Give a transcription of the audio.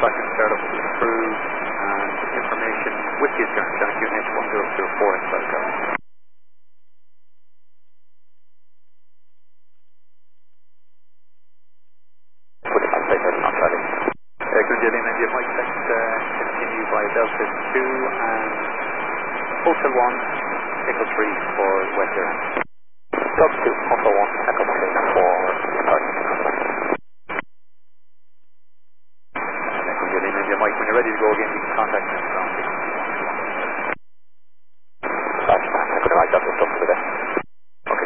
seconds, start up through, and information with you, Janet QNH 1004 inside go. Good day, and you might continue by Delta 2 and Hotel 1, Echo 3 for West Air. Delta 2, Hotel 1, Echo 3 for departure.